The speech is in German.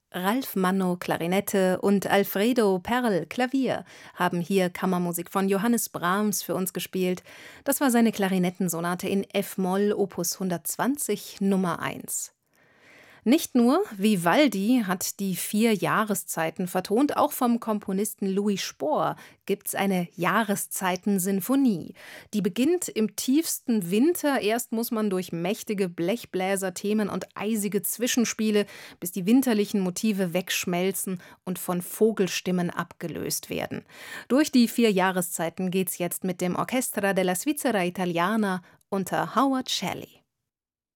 Ralf Manno Klarinette und Alfredo Perl Klavier haben hier Kammermusik von Johannes Brahms für uns gespielt. Das war seine Klarinettensonate in F-Moll Opus 120 Nummer 1. Nicht nur Vivaldi hat die 4 Jahreszeiten vertont, auch vom Komponisten Louis Spohr gibt's eine Jahreszeitensinfonie. Die beginnt im tiefsten Winter. Erst muss man durch mächtige Blechbläserthemen und eisige Zwischenspiele, bis die winterlichen Motive wegschmelzen und von Vogelstimmen abgelöst werden. Durch die 4 Jahreszeiten geht's jetzt mit dem Orchestra della Svizzera Italiana unter Howard Shelley.